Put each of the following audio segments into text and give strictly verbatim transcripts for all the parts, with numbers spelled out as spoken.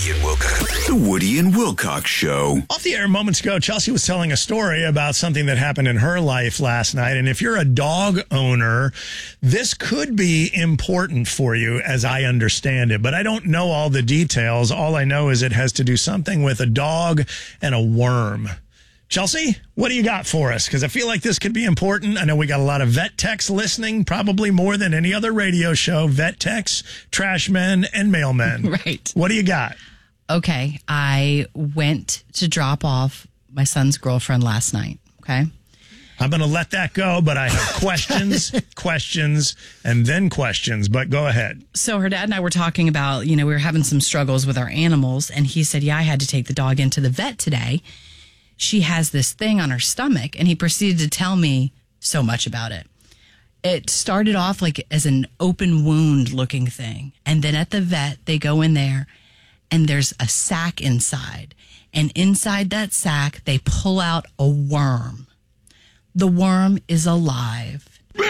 Woody and Wilcox. The Woody and Wilcox Show. Off the air moments ago, Chelsea was telling a story about something that happened in her life last night. And if you're a dog owner, this could be important for you, as I understand it. But I don't know all the details. All I know is it has to do something with a dog and a worm. Chelsea, what do you got for us? Because I feel like this could be important. I know we got a lot of vet techs listening, probably more than any other radio show. Vet techs, trash men, and mailmen. Right. What do you got? Okay. I went to drop off my son's girlfriend last night. Okay. I'm going to let that go, but I have questions, questions, and then questions. But go ahead. So her dad and I were talking about, you know, we were having some struggles with our animals. And he said, yeah, I had to take the dog into the vet today. She has this thing on her stomach, and he proceeded to tell me so much about it. It started off like as an open wound looking thing. And then at the vet, they go in there and there's a sac inside. And inside that sac, they pull out a worm. The worm is alive.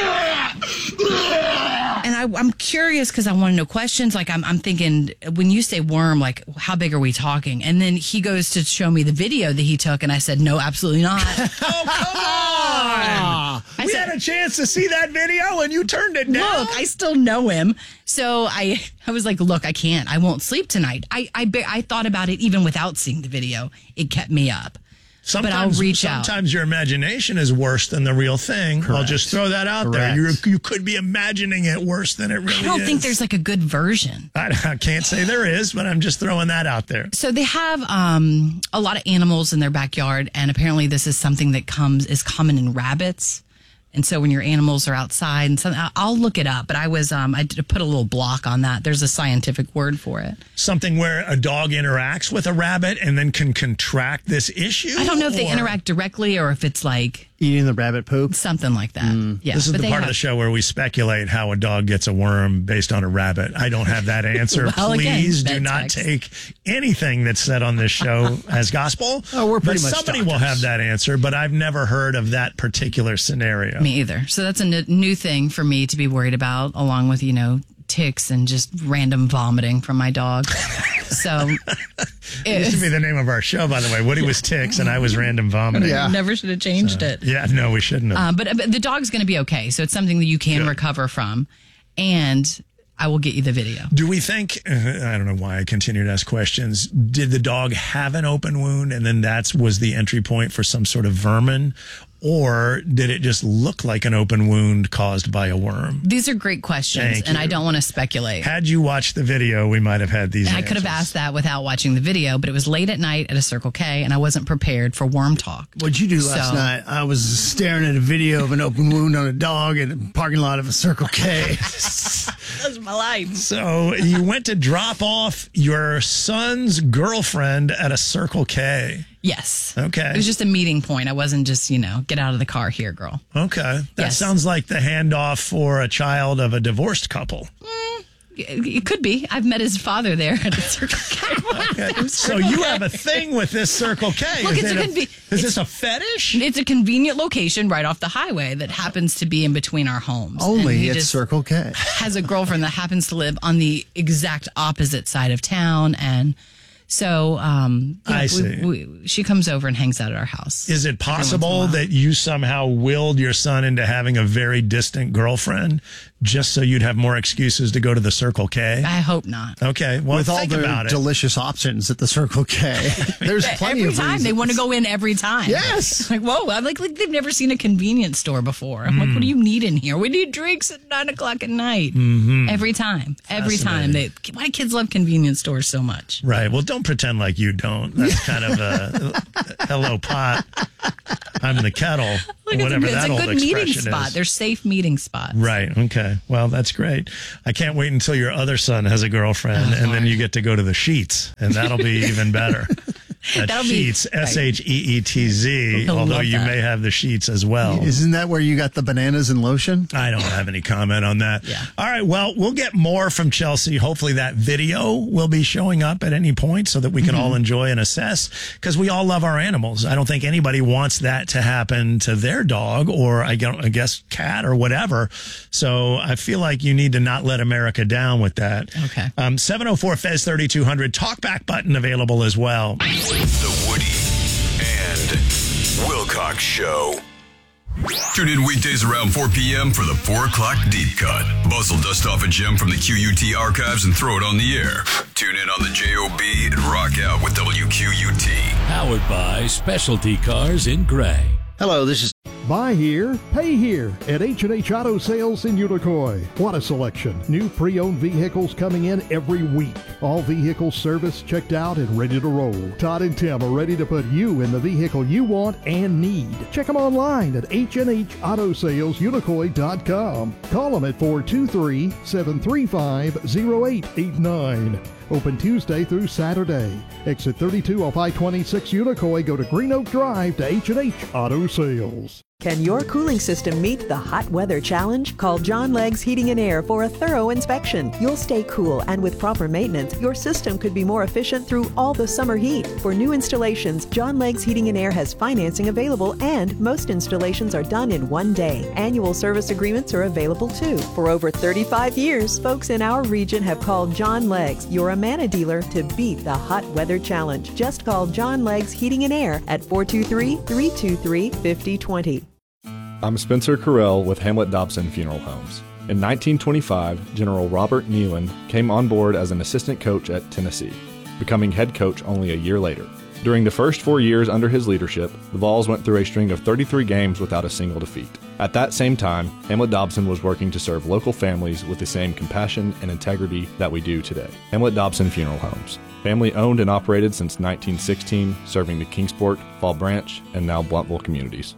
And I, I'm curious because I want to know questions. Like I'm, I'm thinking when you say worm, like how big are we talking? And then he goes to show me the video that he took, and I said, no, absolutely not. Oh, come on! I we said, had a chance to see that video, and you turned it down. Look, I still know him, so I, I was like, look, I can't. I won't sleep tonight. I, I, I thought about it even without seeing the video. It kept me up. Sometimes, but I'll reach sometimes out. Sometimes your imagination is worse than the real thing. Correct. I'll just throw that out Correct. there. You're, you could be imagining it worse than it really is. I don't think there's like a good version. I, I can't say there is, but I'm just throwing that out there. So they have um, a lot of animals in their backyard, and apparently this is something that comes is common in rabbits. And so when your animals are outside, and something, I'll look it up. But I was um, I did put a little block on that. There's a scientific word for it. Something where a dog interacts with a rabbit and then can contract this issue. I don't know if or? they interact directly or if it's like Eating the rabbit poop. something like that. Mm. Yeah, This is but the they part have, of the show where we speculate how a dog gets a worm based on a rabbit. I don't have that answer. Well, again, Please do vet not techs. take anything that's said on this show as gospel. Oh, we're pretty but much somebody will doctors. have that answer, but I've never heard of that particular scenario. Me either. So that's a n- new thing for me to be worried about, along with, you know, ticks and just random vomiting from my dog. So It used to be the name of our show, by the way. Woody was ticks and I was random vomiting. Yeah. never should have changed So, it. Yeah, no, we shouldn't have. Uh, but, but the dog's going to be okay. So it's something that you can Good. recover from. And I will get you the video. Do we think, uh, I don't know why I continue to ask questions, did the dog have an open wound and then that was the entry point for some sort of vermin? Or did it just look like an open wound caused by a worm? These are great questions, Thank and you. I don't want to speculate. Had you watched the video, we might have had these And I answers. could have asked that without watching the video, but it was late at night at a Circle K, and I wasn't prepared for worm talk. What'd you do last So- night? I was staring at a video of an open wound on a dog in a parking lot of a Circle K. That's my life. So you went to drop off your son's girlfriend at a Circle K. Yes. Okay. It was just a meeting point. I wasn't just, you know, get out of the car here, girl. Okay. That Yes. sounds like the handoff for a child of a divorced couple. It it could be. I've met his father there at a Circle K. Okay. So you have a thing with this Circle K. Look, is it's it a a, conve- is this a fetish? It's a convenient location right off the highway that happens to be in between our homes. And Only he at just Circle K. has a girlfriend that happens to live on the exact opposite side of town. And so um, you know, I we- see. we- she comes over and hangs out at our house. Is it possible that you somehow willed your son into having a very distant girlfriend just so you'd have more excuses to go to the Circle K? I hope not. Okay, well, With all think the about it. delicious options at the Circle K. There's plenty every of time reasons. they want to go in every time. Yes. Like, whoa, I'm like, like they've never seen a convenience store before. I'm like, what do you need in here? We need drinks at nine o'clock at night. Mm-hmm. Every time. Every time. They, why do kids love convenience stores so much? Right. Well, don't pretend like you don't. That's kind of a hello pot. I'm the kettle. Look, whatever it's a, that it's a old good meeting expression spot. is. They're safe meeting spots. Right. Okay. Well, that's great. I can't wait until your other son has a girlfriend, Oh, and then you get to go to the sheets, and that'll be even better. That's That'll be- Sheetz, S H E E T Z, He'll although love you that. may have the sheets as well. Isn't that where you got the bananas and lotion? I don't have any comment on that. Yeah. All right. Well, we'll get more from Chelsea. Hopefully that video will be showing up at any point so that we can all enjoy and assess, because we all love our animals. I don't think anybody wants that to happen to their dog or I gu- I guess cat or whatever. So I feel like you need to not let America down with that. Okay. Um, seven oh four Fez thirty-two hundred talkback button available as well. The Woody and Wilcox Show. Tune in weekdays around four p.m. for the four o'clock Deep Cut. Bustle, dust off a gem from the Q U T archives and throw it on the air. Tune in on the J O B and rock out with W Q U T. Powered by Specialty Cars in Gray. Hello, this is Buy here, pay here at H and H Auto Sales in Unicoi. What a selection. New pre-owned vehicles coming in every week. All vehicles serviced, checked out, and ready to roll. Todd and Tim are ready to put you in the vehicle you want and need. Check them online at H and H Auto Sales Unicoi dot com. Call them at four two three, seven three five, zero eight eight nine. Open Tuesday through Saturday. Exit thirty-two off I twenty-six Unicoi. Go to Green Oak Drive to H and H Auto Sales. Can your cooling system meet the hot weather challenge? Call John Leggs Heating and Air for a thorough inspection. You'll stay cool, and with proper maintenance, your system could be more efficient through all the summer heat. For new installations, John Leggs Heating and Air has financing available, and most installations are done in one day. Annual service agreements are available too. For over thirty-five years, folks in our region have called John Leggs, your Amana dealer, to beat the hot weather challenge. Just call John Leggs Heating and Air at four two three, three two three, five oh two oh. I'm Spencer Carell with Hamlet Dobson Funeral Homes. In nineteen twenty-five, General Robert Neyland came on board as an assistant coach at Tennessee, becoming head coach only a year later. During the first four years under his leadership, the Vols went through a string of thirty-three games without a single defeat. At that same time, Hamlet Dobson was working to serve local families with the same compassion and integrity that we do today. Hamlet Dobson Funeral Homes. Family owned and operated since nineteen sixteen, serving the Kingsport, Fall Branch, and now Blunteville communities.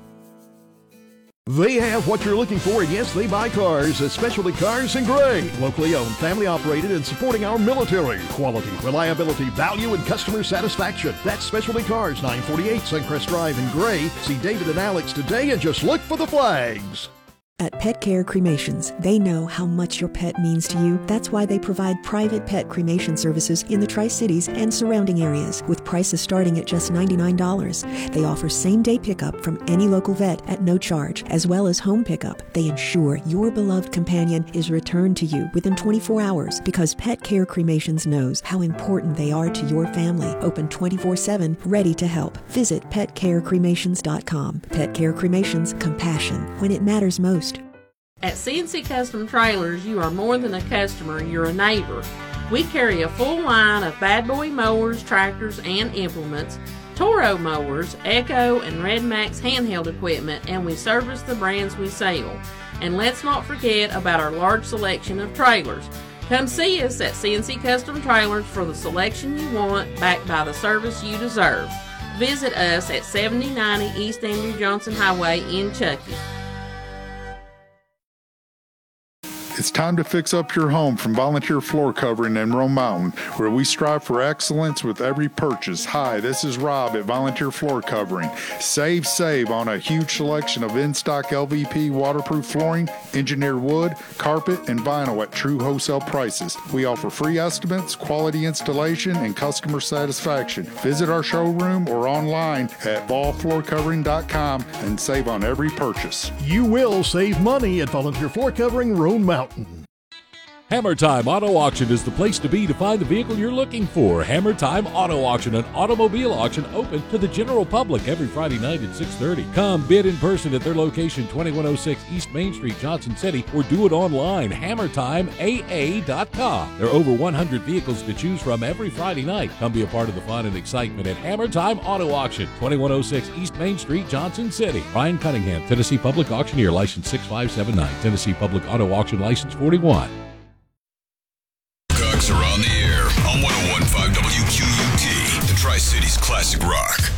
They have what you're looking for, and yes, they buy cars at Specialty Cars in Gray. Locally owned, family operated, and supporting our military. Quality, reliability, value, and customer satisfaction. That's Specialty Cars, nine forty-eight Suncrest Drive in Gray. See David and Alex today and just look for the flags. At Pet Care Cremations, they know how much your pet means to you. That's why they provide private pet cremation services in the Tri-Cities and surrounding areas, with prices starting at just ninety-nine dollars. They offer same-day pickup from any local vet at no charge, as well as home pickup. They ensure your beloved companion is returned to you within twenty-four hours, because Pet Care Cremations knows how important they are to your family. Open twenty-four seven, ready to help. Visit pet care cremations dot com. Pet Care Cremations, compassion when it matters most. At C N C Custom Trailers, you are more than a customer, you're a neighbor. We carry a full line of Bad Boy mowers, tractors, and implements, Toro mowers, Echo, and Red Max handheld equipment, and we service the brands we sell. And let's not forget about our large selection of trailers. Come see us at C N C Custom Trailers for the selection you want, backed by the service you deserve. Visit us at seventy ninety East Andrew Johnson Highway in Chuckey. It's time to fix up your home from Volunteer Floor Covering in Rome Mountain, where we strive for excellence with every purchase. Hi, this is Rob at Volunteer Floor Covering. Save, save on a huge selection of in-stock L V P waterproof flooring, engineered wood, carpet, and vinyl at true wholesale prices. We offer free estimates, quality installation, and customer satisfaction. Visit our showroom or online at vol floor covering dot com and save on every purchase. You will save money at Volunteer Floor Covering, Roan Mountain. Hammer Time Auto Auction is the place to be to find the vehicle you're looking for. Hammer Time Auto Auction, an automobile auction open to the general public every Friday night at six thirty. Come bid in person at their location, twenty-one oh six East Main Street, Johnson City, or do it online, hammer time A A dot com. There are over one hundred vehicles to choose from every Friday night. Come be a part of the fun and excitement at Hammer Time Auto Auction, twenty-one oh six East Main Street, Johnson City. Ryan Cunningham, Tennessee Public Auctioneer, license six five seven nine, Tennessee Public Auto Auction, license forty-one. Are on the air on one oh one point five W Q U T, the Tri-Cities Classic Rock.